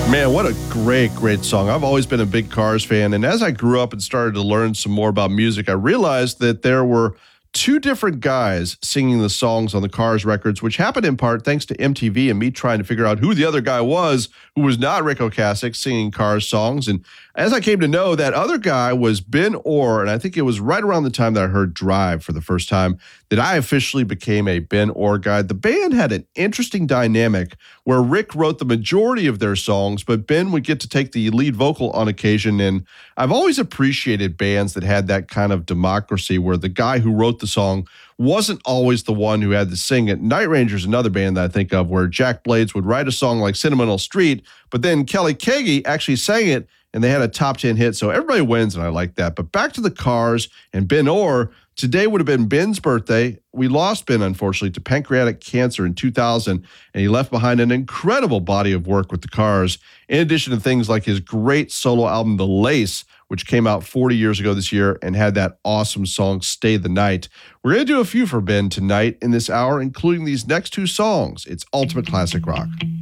Man, what a great song. I've always been a big Cars fan, and as I grew up and started to learn some more about music, I realized that there were two different guys singing the songs on the Cars records, which happened in part thanks to MTV and me trying to figure out who the other guy was who was not Ric Ocasek singing Cars songs. And as I came to know, that other guy was Ben Orr, and I think it was right around the time that I heard Drive for the first time that I officially became a Ben Orr guy. The band had an interesting dynamic where Rick wrote the majority of their songs, but Ben would get to take the lead vocal on occasion. And I've always appreciated bands that had that kind of democracy where the guy who wrote the song wasn't always the one who had to sing it. Night Ranger's another band that I think of where Jack Blades would write a song like Sentimental Street, but then Kelly Keagy actually sang it and they had a top 10 hit. So everybody wins, and I like that. But back to the Cars and Ben Orr. Today would have been Ben's birthday. We lost Ben, unfortunately, to pancreatic cancer in 2000, and he left behind an incredible body of work with the Cars, in addition to things like his great solo album, The Lace, which came out 40 years ago this year and had that awesome song, Stay the Night. We're going to do a few for Ben tonight in this hour, including these next two songs. It's Ultimate Classic Rock.